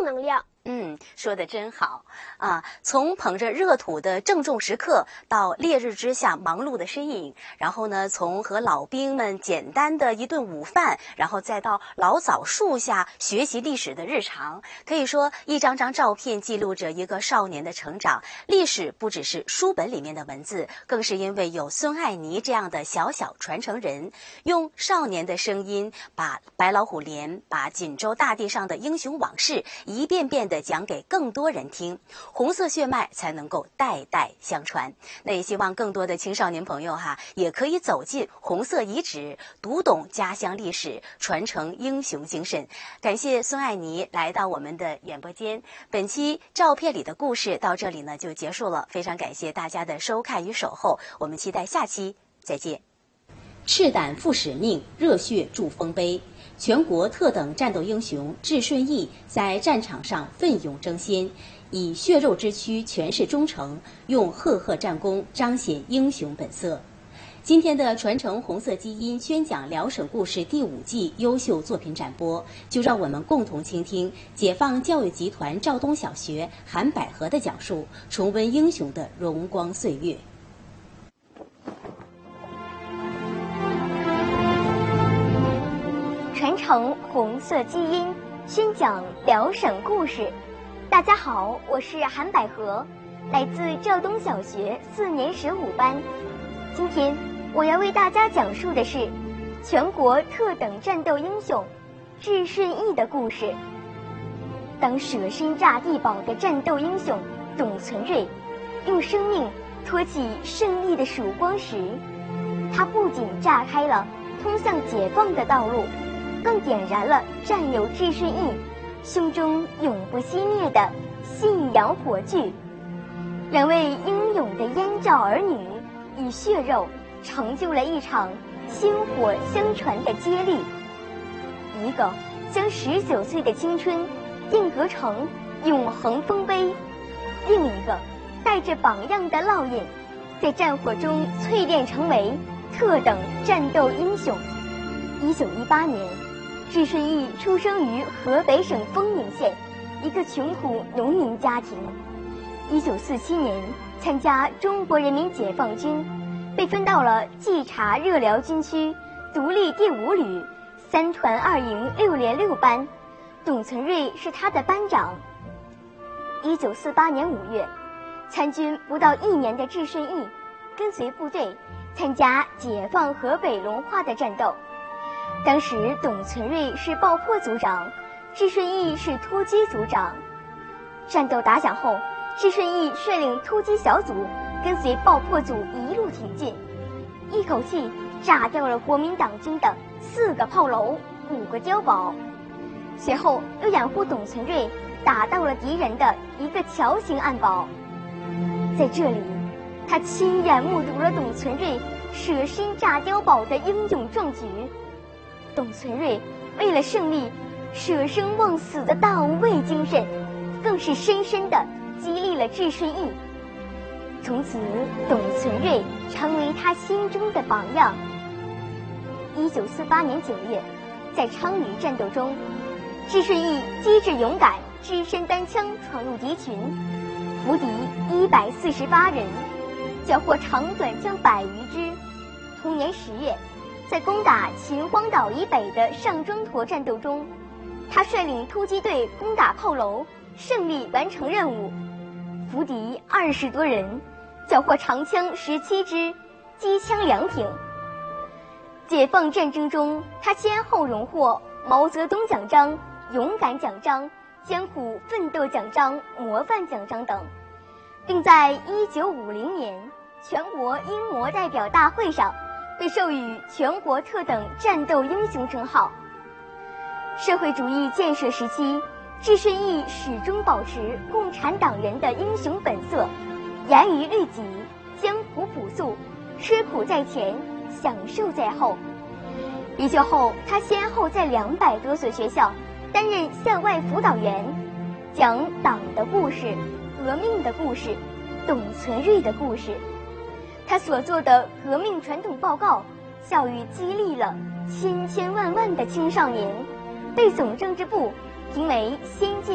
能量。 说得真好啊！从捧着热土的郑重时刻，到烈日之下忙碌的身影，然后呢，从和老兵们简单的一顿午饭，然后再到老枣树下学习历史的日常，可以说一张张照片记录着一个少年的成长。历史不只是书本里面的文字，更是因为有孙爱妮这样的小小传承人，用少年的声音，把白老虎连，把锦州大地上的英雄往事一遍遍地讲给更多人听，红色血脉才能够代代相传。那也希望更多的青少年朋友也可以走进红色遗址，读懂家乡历史，传承英雄精神。感谢孙爱妮来到我们的演播间。本期照片里的故事到这里呢就结束了，非常感谢大家的收看与守候，我们期待下期再见。赤胆负使命，热血铸丰碑。全国特等战斗英雄智顺义在战场上奋勇争先，以血肉之躯诠释忠诚，用赫赫战功彰显英雄本色。今天的传承红色基因宣讲辽省故事第5季优秀作品展播，就让我们共同倾听解放教育集团肇东小学韩百合的讲述，重温英雄的荣光岁月。 传承红色基因，宣讲辽省故事。大家好，我是韩百合，来自肇东小学4年15班。今天我要为大家讲述的是全国特等战斗英雄智顺义的故事。当舍身炸地堡的战斗英雄董存瑞用生命托起胜利的曙光时，他不仅炸开了通向解放的道路，更点燃了战友智顺义胸中永不熄灭的信仰火炬。2位英勇的燕赵儿女以血肉成就了一场薪火相传的接力，一个将19岁的青春定格成永恒丰碑，另一个带着榜样的烙印，在战火中淬炼成为特等战斗英雄。1918年，智顺义出生于河北省丰宁县一个穷苦农民家庭。1947年参加中国人民解放军，被分到了冀察热辽军区独立第5旅3团2营6连6班，董存瑞是他的班长。1948年5月，参军不到1年的智顺义跟随部队参加解放河北隆化的战斗。当时董存瑞是爆破组长，智顺义是突击组长。战斗打响后，智顺义率领突击小组跟随爆破组一路挺进，一口气炸掉了国民党军的4个炮楼、5个碉堡，随后又掩护董存瑞打到了敌人的一个桥形暗堡。在这里，他亲眼目睹了董存瑞舍身炸碉堡的英勇壮举。董存瑞为了胜利舍生忘死的大无畏精神，更是深深地激励了智顺义。从此，董存瑞成为他心中的榜样。1948年9月，在昌黎战斗中，智顺义机智勇敢，只身单枪闯入敌群，俘敌148人，缴获长短枪100余支。同年10月，在攻打秦皇岛以北的上庄坨战斗中，他率领突击队攻打炮楼，胜利完成任务，俘敌20多人，缴获长枪17支，机枪2挺。解放战争中，他先后荣获毛泽东奖章、勇敢奖章、艰苦奋斗奖章、模范奖章等，并在1950年全国英模代表大会上被授予全国特等战斗英雄称号。社会主义建设时期，智顺义始终保持共产党人的英雄本色，严于律己，艰苦朴素，吃苦在前，享受在后。离休后，他先后在200多所学校担任校外辅导员，讲党的故事、革命的故事、董存瑞的故事。他所做的革命传统报告，教育激励了千千万万的青少年，被总政治部评为先进